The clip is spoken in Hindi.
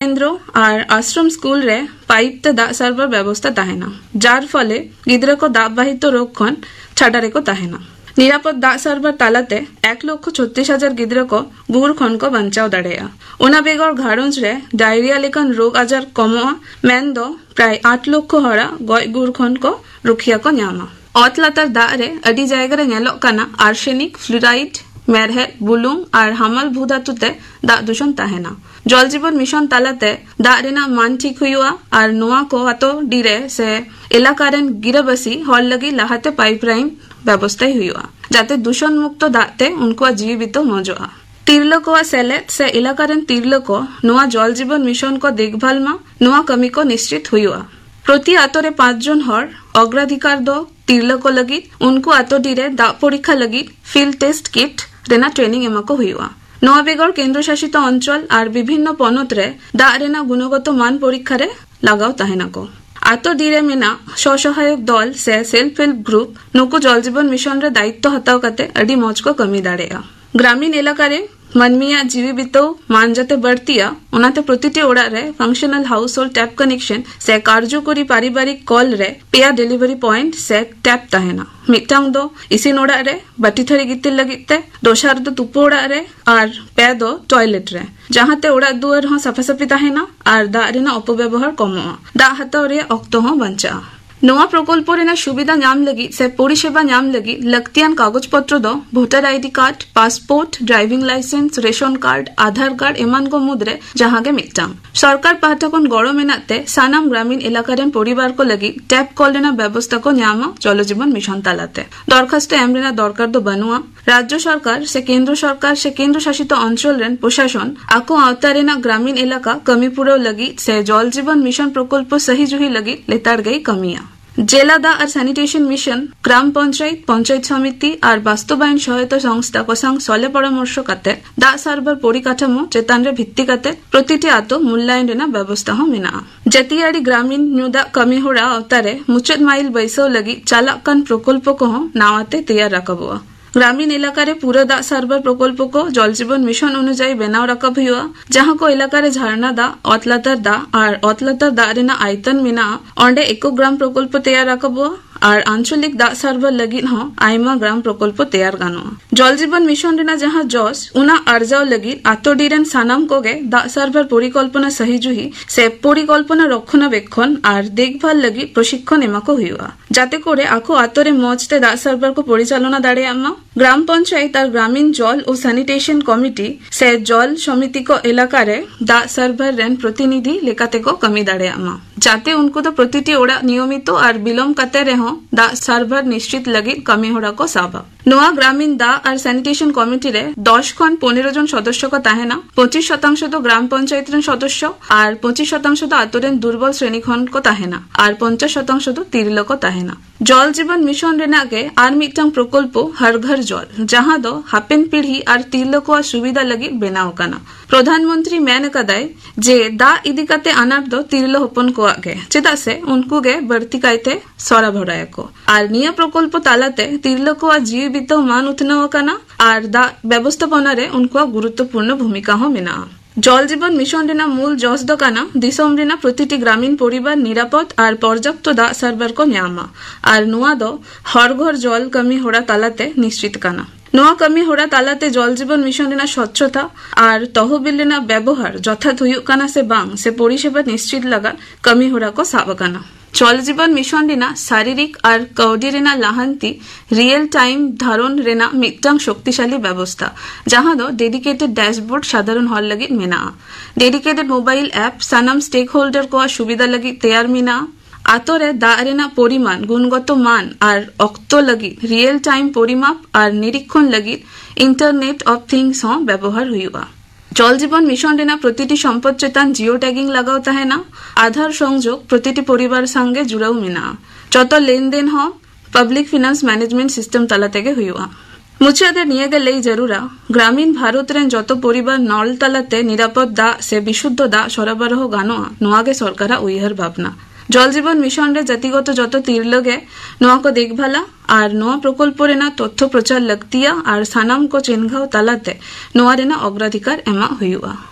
केंद्र और आश्रम स्कूल रे पाइप ते दाग सारबार व्यवस्था ताहेना जार फले गिद्रा को दाग बाहित रोग खन छाड़ारे को ताहेना निरापद दाग सारबार तालाते 1,36,000 गिद्रा को गुर खन को बंचाव दाड़ेया ओना बेगर घारंज रे डायरिया लेकन रोग आजार कमोआ मेन दो प्राय 8 लाख हड़ा गय गुर खन को रुखिया को न्यामा अत लातार दाग रे अडी जायगा रे नेलोग काना आर्सेनिक फ्लुराइड मेरहेद बुलुंग और हामल भूधातुते दाग दूषण ताहेना जल जीवन मिशन तालाते दाग रेना मान ठीक हुआ और नोआ को आतो डिरे से इलाकारेन गिराबासी हर लगी लाहाते पाइपलाइन व्यवस्था हुआ जाते दूषण मुक्त दाते उनको जीवित मजा तिरलोको सेलेद से इलाकारेन तिरलोको नोआ जल जीवन मिशन को देखभाल मा नोआ कमी को निश्चित हुआ प्रति आतोरे 5 जन हर अग्राधिकार दो तिरलोको लगी उनको आतो डिरे दाग परीक्षा लगी field test kit Raina training एमाको हुआ नोआ बेगर केंद्र शासित अंचल और विभिन्न पनत रे दाग रेना गुणगत मान परीक्षा रे लगाव ताहेना को आतो डिरे मेना स्वसहायक दल से सेल्फ हेल्प ग्रुप नुको जल जीवन मिशन रे दायित्व हताव काते अडी मौज को कमी दाड़ेया ग्रामीण इलाका रे मनमिया जीवित मान जाते बढ़तिया उनाते प्रतिटी ओड़ा रे functional house hold tap connection से कार्यकरी पारिवारिक कॉल रे पेया डिलीवरी पॉइंट से टैप ताहेना मिटांग दो इसिन ओड़ा रे बाटी थरी गितिल लगिते दोसार दो तुपो ओड़ा रे और पे दो टॉयलेट रे जहाते ओड़ा दुआर हो सफासफी ताहेना और दाग रेना अपव्यवहार कमोआ दाग हाताव रे ऑक्तो हो बंचा नोआ प्रकल्प रेना सुविधा नाम लगी से परिसेवा नाम लगी लगतियान कागज पत्र दो voter ID card passport driving licence ration card आधार कार्ड एमान को मुद्रे जहां के मिटांग सरकार पाहटा खन गड़ो मेनाते सानाम ग्रामीण इलाका रेन परिवार को लगी टैप कल रेना व्यवस्था को न्यामा जल जीवन मिशन तालाते दरखास्त एम रेना दरकार दो बनुआ राज्य सरकार से केंद्र शासित अंचल रेन प्रशासन आको आवता रेना ग्रामीण इलाका कमी पुरो लगी से जल जीवन मिशन प्रकल्प सही जुही लगी लेताड़ गई कमिया जिला दा और सैनिटेशन मिशन ग्राम पंचायत पंचायत समिति और बास्तबायन सहायता संस्था को संग सले परामर्श काते दा सारबार परिकाठामो चेतान रे भित्ति काते प्रतिटी आतो मूल्यायन रेना व्यवस्था हो मेना जतियाड़ी ग्रामीण न्यूदा कमी होड़ा अवतारे मुचत माइल बैसव लगी चालाकान प्रकल्प को नावाते तैयार रखबुआ ग्रामीण इलाका रे पूरा दाग सारबार प्रकल्प को जल जीवन मिशन अनुजाई बनाव रखब हुआ जहां को इलाका रे झरना दा अतलातार दा और अतलातार दा रेना आयतन मेना अंडे एको ग्राम प्रकल्प तैयार रखबुआ और आंचलिक दाग सारबार लगी आयमा ग्राम प्रकल्प तैयार गानोआ जल जीवन मिशन रेना जहां जस उना अर्जाव लगी आतोडीरेन सानाम कोगे दाग सारबार परिकल्पना सही जुही से परिकल्पना रक्षणाबेक्षण और देखभाल लगी प्रशिक्षण एमाको हुआ जाते करे आखो आतोरे मजते दाग सारबार को परिचालना दाड़ेयामा ग्राम पंचायत और ग्रामीण जल और सैनिटेशन कमिटी से जल समिति को इलाका रे दाग सारबार रेन प्रतिनिधि लेकाते को कमी दाड़ेयामा जाते उनको तो प्रतिटी ओड़ा नियमित और विलम्ब काते रहो दाग सारबार निश्चित लगी कमी होड़ा को साबा नोआ ग्रामीण दा और सैनिटेशन कमिटी रे 10 खन 15 जन सदस्य को ताहेना 25% तो ग्राम पंचायत रेन सदस्य और 25% तो आतोरेन दुर्बल श्रेणी खन को ताहेना और 50% तो तिरलो को ताहेना जल जीवन मिशन रेना के आर मिटंग प्रकल्प हर घर जल जहां दो हापेन पीढ़ी और तिरलो को सुविधा लगी बनाव काना प्रधानमंत्री मेन कदाय जे दा इदिकाते अनार दो तिरलो हपन को आगे चेदा से उनको गे बढ़ती कायते सरा भराय को और निया प्रकल्प तालाते तिरलो को जीवित मान उतनाव काना और दा व्यवस्थापना रे उनको गुरुत्वपूर्ण भूमिका हो मेना जल जीवन मिशन रेना मूल जस दो काना दिसम रेना प्रतिटी ग्रामीण परिवार निरापद और पर्याप्त दाग सारबार को न्यामा और नुआ दो हर घर जल कमी होड़ा तालाते निश्चित काना नोआ कमी होड़ा तालाते जल जीवन मिशन रेना स्वच्छता और तहबिल रेना व्यवहार यथार्थ हुयुग काना से बांग से परिसेवा निश्चित लगा कमी होड़ा को साब काना जल जीवन मिशन रेना शारीरिक और कौडी रेना लाहांती रियल टाइम धारण रेना मिटंग शक्तिशाली व्यवस्था जहां दो डेडिकेटेड डैशबोर्ड साधारण हल लगी मेना dedicated mobile app सानाम stake holder को सुविधा लगी तैयार मेना आतोरे दाग रेना परिमाण गुणगत मान और अक्तो लगी रियल टाइम परिमाप और निरीक्षण लगी इंटरनेट ऑफ थिंग्स हो व्यवहार हुआ जल जीवन मिशन रेना प्रतिटी सम्पद चेतान जियो टैगिंग लगाव ताहेना आधार संयोग प्रतिटी परिवार संगे जुड़ाव मेना जत लेनदेन हो पब्लिक फिनांस मैनेजमेंट सिस्टम ताला तेगे हुआ मुझे निये गेले जरूरा ग्रामीण भारत रेन जत परिवार नल तालाते निरापद दा से विशुद्ध दा सरबराह गानोआ नोआगे सरकारा उइहर भावना जल जीवन मिशन रे जातिगत जत तिरलगे नोआ को देखभाला और नोआ प्रकल्प रेना तथ्य प्रचार लगतिया और सानाम को चिन्हाव तालाते नोआ रेना अग्राधिकार एमा हुआ।